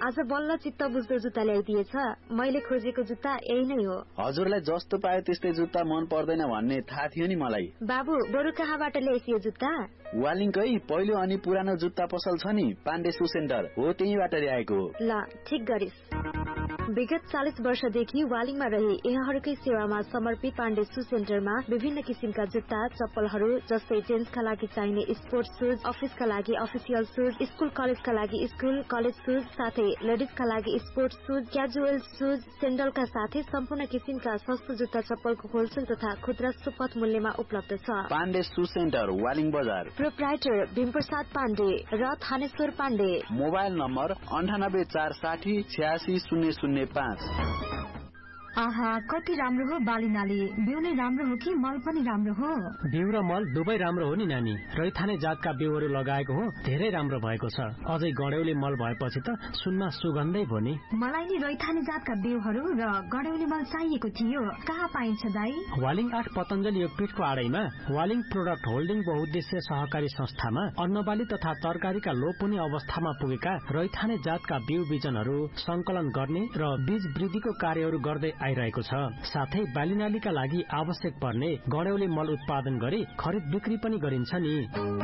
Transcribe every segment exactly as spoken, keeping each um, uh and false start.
आज बल्ल चित्त बुझ्दो जुत्ता ल्याइदिएछ। मैले खोजेको जुत्ता यही नै हो। हजुरलाई जस्तो पायो त्यस्तै जुत्ता मन पर्दैन भन्ने थाहा थियो नि मलाई। बाबु बरु कहाँबाट ल्याइस यो जुत्ता? वालिङकै पहिलो अनि पुरानो जुत्ता पसल छ नि पाण्डे शू सेन्टर हो, त्यहीबाट ल्याएको। ल ठिक गरिस। विगत चालीस वर्षदेखि वालिङमा रही यहाँहरूकै सेवामा समर्पित पाण्डे शू सेन्टरमा विभिन्न किसिमका जुत्ता चप्पलहरू जस्तै जेन्ट्सका लागि चाहिने स्पोर्ट्स शूज, अफिसका लागि अफिसियल शूज, स्कूल कलेजका लागि स्कूल कलेज शूज, साथै लेडिजका लागि स्पोर्ट्स शूज, क्याजुअल शूज, सेन्डलका साथै सम्पूर्ण किसिमका सस्तो जुत्ता चप्पलको होलसेल तथा खुद्रा सुपथ मूल्यमा उपलब्ध छ। पाण्डे शू सेन्टर वालिङ बजार। प्रोप्राइटर भीमप्रसाद पाण्डे र थानेश्वर पाण्डे। मोबाइल नम्बर अन्ठानब्बे चार साठी छ्यासी शून्य शून्य पाँच। आहा कति राम्रो हो बालीनाली। बिउ नै राम्रो हो कि मल पनि राम्रो हो? बिउ र मल दुवै राम्रो हो नि नानी। रैथाने जातका बिउहरू लगाएको हो, धेरै राम्रो भएको छ। अझै गड्यौली मल भएपछि त सुनमा सुगन्धै भयो नि। मलाई नि रैथाने जातका बिउहरू र गड्यौली मल चाहिएको थियो। कहाँ पाइन्छ दाई? वालिङ आठ पतञ्जलि योगपीठको आडैमा वालिङ प्रोडक्ट होल्डिङ बहुउद्देश्य सहकारी संस्थामा अन्नबाली तथा तरकारीका लोपुनी अवस्थामा पुगेका रैथाने जातका बिउ बिजनहरू संकलन गर्ने र बीज वृद्धिको कार्यहरू गर्दै आइरहेको छ। साथै बालीनालीका लागि आवश्यक पर्ने गड्यौली मल उत्पादन गरी खरिद बिक्री पनि गरिन्छ नि।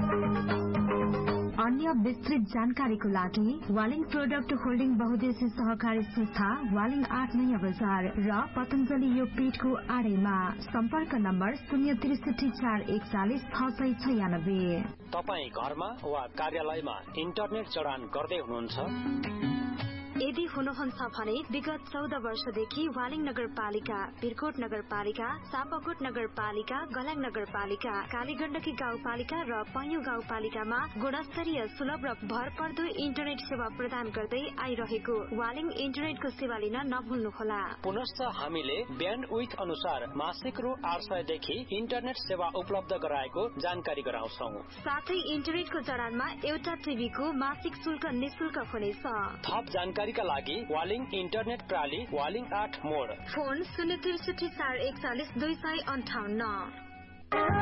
अन्य विस्तृत जानकारीको लागि वालिङ प्रोडक्ट होल्डिङ बहुउद्देश्य सहकारी संस्था वालिङ आठ नयाँ बजार र पतञ्जलि योगपीठको आडैमा। सम्पर्क नम्बर शून्य त्रिसठी चार एकचालिस छ सय छयानब्बे। तपाई घरमा वा कार्यालयमा इन्टरनेट जडान गर्दै हुनुहुन्छ? यदि हुनुहुन्छ भने विगत चौध वर्षदेखि वालिङ नगरपालिका, बिरकोट नगरपालिका, सापकोट नगरपालिका, गलाङ नगरपालिका, कालीगण्डकी गाउँपालिका र पैयुँ गाउँपालिकामा गुणस्तरीय सुलभ र भरपर्दो इन्टरनेट सेवा प्रदान गर्दै आइरहेको वालिङ इन्टरनेटको सेवा लिन नभुल्नुहोला। पुनश्च हामीले ब्यान्ड विथ अनुसार मासिक रु आठ सय देखि इन्टरनेट सेवा उपलब्ध गराएको जानकारी गराउँछौ। साथै इन्टरनेटको जडानमा एउटा टिभीको मासिक शुल्क निशुल्क हुनेछ। थप जानकारी का लागि वालिङ इन्टरनेट प्राली वालिङ आठ मोड। फोन शून्य त्रिसठी चार एकचालिस दुई सय अन्ठाउन्न।